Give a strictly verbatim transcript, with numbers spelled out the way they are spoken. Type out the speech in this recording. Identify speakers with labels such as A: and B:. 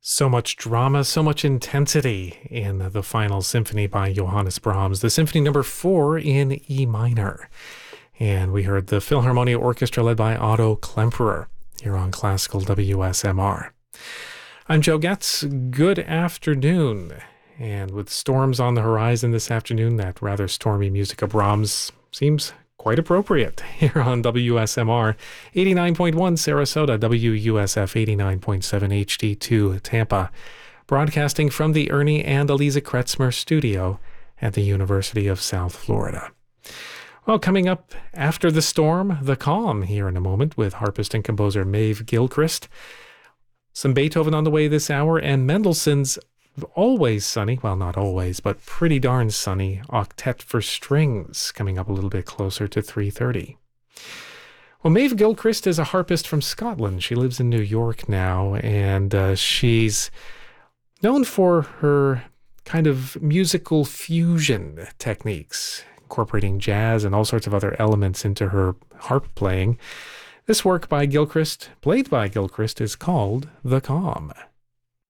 A: So much drama, so much intensity in the final symphony by Johannes Brahms, the symphony number four in E minor. And we heard the Philharmonia Orchestra led by Otto Klemperer here on Classical W S M R. I'm Joe Getz. Good afternoon. And with storms on the horizon this afternoon, that rather stormy music of Brahms seems quite appropriate here on W S M R eighty-nine point one Sarasota, W U S F eighty-nine point seven H D two Tampa, broadcasting from the Ernie and Eliza Kretzmer studio at the University of South Florida. Well, coming up after the storm, the calm here in a moment with harpist and composer Maeve Gilchrist. Some Beethoven on the way this hour, and Mendelssohn's always sunny, well, not always, but pretty darn sunny Octet for Strings coming up a little bit closer to three thirty. Well, Maeve Gilchrist is a harpist from Scotland. She lives in New York now, and uh, she's known for her kind of musical fusion techniques, incorporating jazz and all sorts of other elements into her harp playing. This work by Gilchrist, played by Gilchrist, is called The Calm.